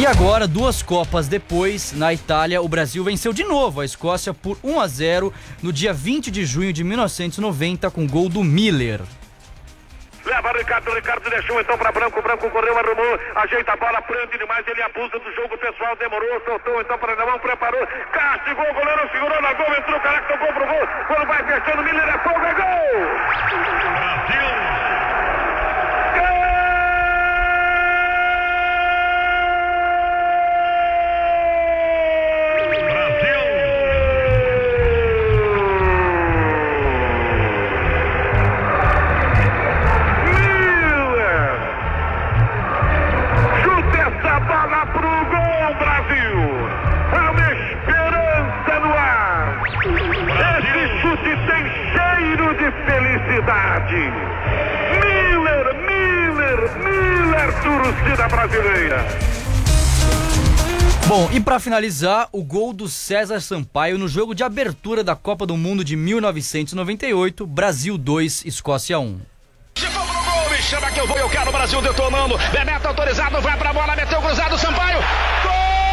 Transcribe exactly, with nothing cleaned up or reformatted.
E agora, duas Copas depois, na Itália, o Brasil venceu de novo a Escócia por um a zero no dia vinte de junho de mil novecentos e noventa com gol do Miller. Leva Ricardo, Ricardo deixou então para Branco, Branco correu, arrumou, ajeita a bola, prende demais, ele abusa do jogo pessoal, demorou, soltou então para Alemão, preparou, castigou, o goleiro segurou na gol, entrou, o cara que tocou pro gol, quando vai fechando, Miller é fogo, é gol! Brasil! Felicidade. Miller, Miller, Miller, torcida brasileira. Bom, e pra finalizar, o gol do César Sampaio no jogo de abertura da Copa do Mundo de mil novecentos e noventa e oito, Brasil dois, Escócia um. Chegou pro gol, me chama que eu vou, eu quero o Brasil detonando. Bebeto autorizado, vai pra bola, meteu cruzado, Sampaio.